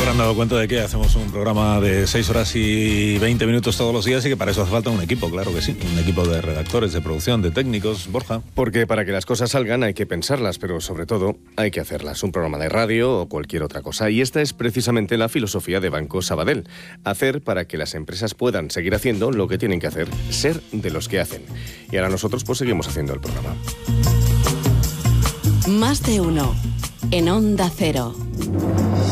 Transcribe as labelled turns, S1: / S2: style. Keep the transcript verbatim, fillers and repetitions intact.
S1: habrán dado cuenta de que hacemos un programa de seis horas y veinte minutos todos los días y que para eso hace falta un equipo, claro que sí. Un equipo de redactores, de producción, de técnicos. Borja.
S2: Porque para que las cosas salgan hay que pensarlas, pero sobre todo hay que hacerlas. Un programa de radio o cualquier otra cosa. Y esta es precisamente la filosofía de Banco Sabadell. Hacer para que las empresas puedan seguir haciendo lo que tienen que hacer. Ser de los que hacen. Y ahora nosotros pues seguimos haciendo el programa.
S3: Más de uno. En Onda Cero.